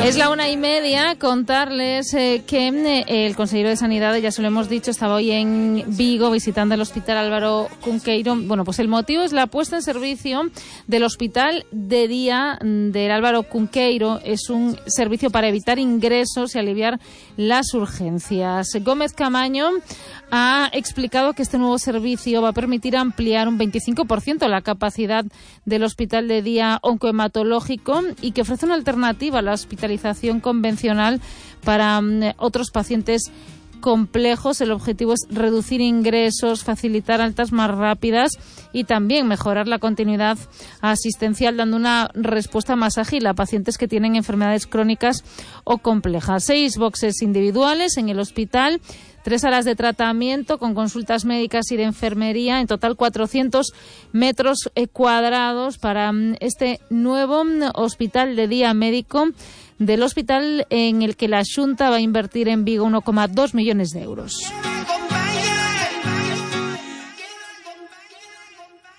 Es la 1:30, contarles que el consejero de Sanidad, ya se lo hemos dicho, estaba hoy en Vigo visitando el Hospital Álvaro Cunqueiro. Bueno, pues el motivo es la puesta en servicio del Hospital de Día del Álvaro Cunqueiro. Es un servicio para evitar ingresos y aliviar las urgencias. Gómez Camaño ha explicado que este nuevo servicio va a permitir ampliar un 25% la capacidad del Hospital de Día Oncohematológico y que ofrece una alternativa a la hospitalización convencional para otros pacientes complejos. El objetivo es reducir ingresos, facilitar altas más rápidas y también mejorar la continuidad asistencial, dando una respuesta más ágil a pacientes que tienen enfermedades crónicas o complejas. 6 boxes individuales en el hospital, 3 salas de tratamiento con consultas médicas y de enfermería, en total 400 metros cuadrados para este nuevo hospital de día médico del hospital en el que la Xunta va a invertir en Vigo 1,2 millones de euros.